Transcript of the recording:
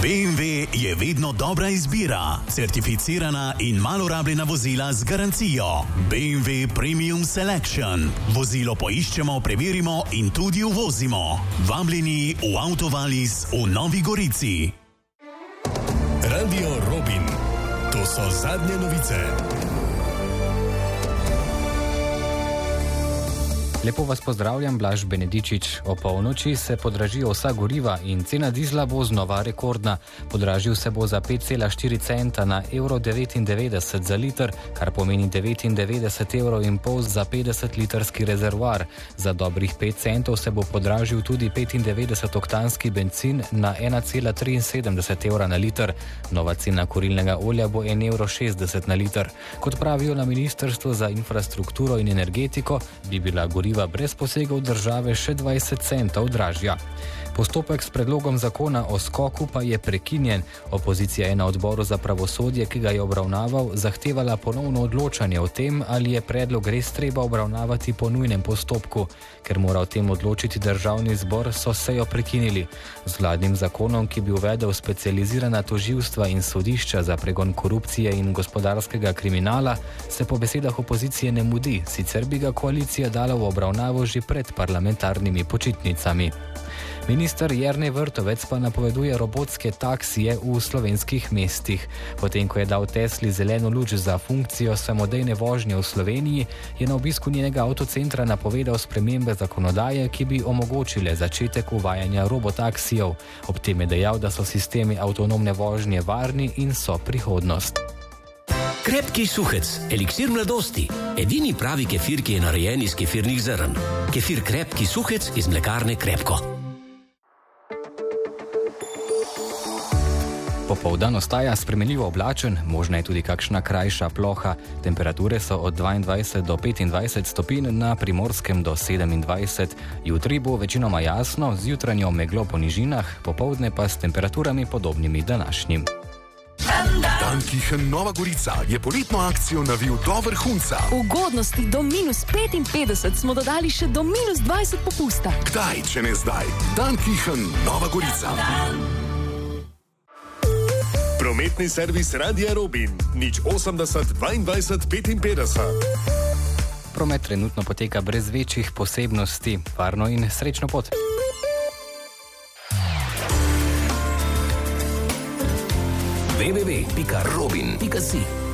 BMW je vedno dobra izbira. Certificirana in malo rabljena vozila z garancijo. BMW Premium Selection. Vozilo poiščemo, preverimo in tudi uvozimo. Vabljeni v Autovalis v Novi Gorici. Radio Robin. To so zadnje novice. Lepo vas pozdravljam, Blaž Benedičič. O polnoči se podražijo vsa goriva in cena dizla bo znova rekordna. Podražil se bo za 5,4 centa na €99 za liter, kar pomeni 99,5 € za 50-litrski rezervoar. Za dobrih 5 centov se bo podražil tudi 95-oktanski bencin na 1,73 € na liter. Nova cena kurilnega olja bo 1,60 € na liter. Kot pravijo na Ministrstvu za infrastrukturo in energetiko, bi bila goriva brez posegov države še 20 centov dražja. Postopek s predlogom zakona o skoku pa je prekinjen. Opozicija je na odboru za pravosodje, ki ga je obravnaval, zahtevala ponovno odločanje o tem, ali je predlog res treba obravnavati po nujnem postopku. Ker mora o tem odločiti državni zbor, so sejo prekinili. Z vladnim zakonom, ki bi uvedel specializirana tožilstva in sodišča za pregon korupcije in gospodarskega kriminala, se po besedah opozicije ne mudi, sicer bi ga koalicija dala v obravnavo že pred parlamentarnimi počitnicami. Minister Jernej Vrtovec pa napoveduje robotske taksije v slovenskih mestih. Potem, ko je dal Tesli zeleno luč za funkcijo samodejne vožnje v Sloveniji, je na obisku njenega avtocentra napovedal spremembe zakonodaje, ki bi omogočile začetek uvajanja robotaksijev. Ob tem je dejal, da so sistemi avtonomne vožnje varni in so prihodnost. Krepki suhec, eliksir mladosti. Edini pravi kefir, ki je narejen iz kefirnih zrn. Kefir Krepki suhec iz mlekarne Krepko. Popoldan ostaja spremenljivo oblačen, možna je tudi kakšna krajša ploha. Temperature so od 22 do 25 stopinj, na Primorskem do 27. Jutri bo večinoma jasno, z jutranjo meglo po nižinah, popoldne pa s temperaturami podobnimi današnjim. Dankichen Nova Gorica je poletno akcijo navil do vrhunca. Ugodnosti do -55 smo dodali še do -20 popusta. Kdaj, če ne zdaj? Dankichen Nova Gorica. Prometni servis Radia Robin. 080 22 55. Promet trenutno poteka brez večjih posebnosti. Varno in srečno pot. www.robin.si